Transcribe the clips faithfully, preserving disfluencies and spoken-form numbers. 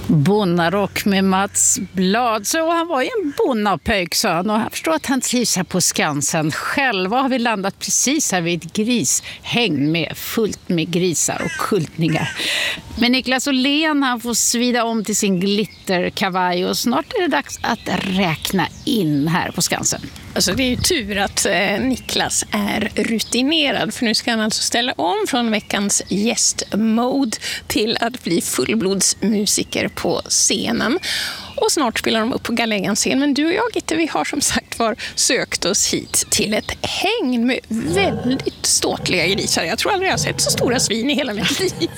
Bonnarock med Mats Blad. Så han var ju en bonnapöjk, sa han. Och jag förstår att han trivs här på Skansen. Själva har vi landat precis här vid ett grishäng med fullt med grisar och kultningar. Men Niklas Åhlén, han får svida om till sin glitterkavaj och snart är det dags att räkna in här på Skansen. Alltså det är ju tur att eh, Niklas är rutinerad, för nu ska han alltså ställa om från veckans gästmode till att bli fullblodsmusiker på scenen. Och snart spelar de upp på Gallegans scen. Men du och jag, Gitte, vi har som sagt var sökt oss hit till ett häng med väldigt ståtliga grisar. Jag tror aldrig jag har sett så stora svin i hela mitt liv.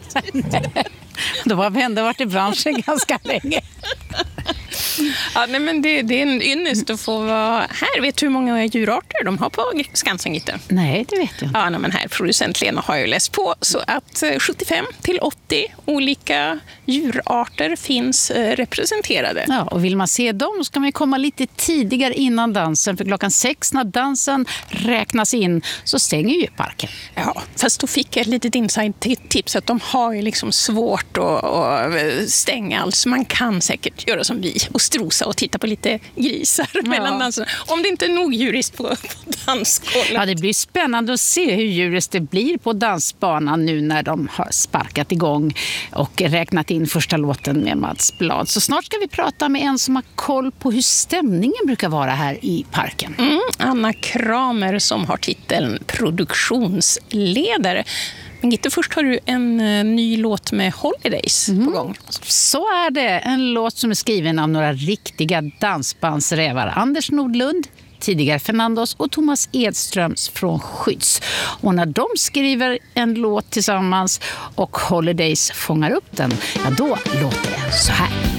Då har vi ändå varit i branschen ganska länge. Ja, nej, men det, det är en ynnest att få vara här. Vet du hur många djurarter de har på Skansen, Gitte? Nej, det vet jag inte. Ja, nej, men här, producent Lena har ju läst på så att sjuttiofem till åttio olika djurarter finns representerade. Ja, och vill man se dem ska man komma lite tidigare innan dansen, för klockan sex när dansen räknas in så stänger ju parken. Ja, fast då fick jag ett litet inside-tips att de har ju liksom svårt att, att stänga allt, så man kan säkert göra som vi och strosa och titta på lite grisar ja. mellan danserna. Om det inte är nog djuriskt på, på dansgolvet. Ja, det blir spännande att se hur djuriskt det blir på dansbanan nu när de har sparkat igång och räknat in första låten med Mats Blad. Så snart ska vi prata med en som har koll på hur stämningen brukar vara här i parken. Mm, Anna Kramer som har titeln produktionsledare. Men Gitte, först har du en uh, ny låt med Holidays mm. på gång. Så är det. En låt som är skriven av några riktiga dansbandsrävar. Anders Nordlund, tidigare Fernandos, och Thomas Edströms från Skydds. Och när de skriver en låt tillsammans och Holidays fångar upp den, ja då låter det så här.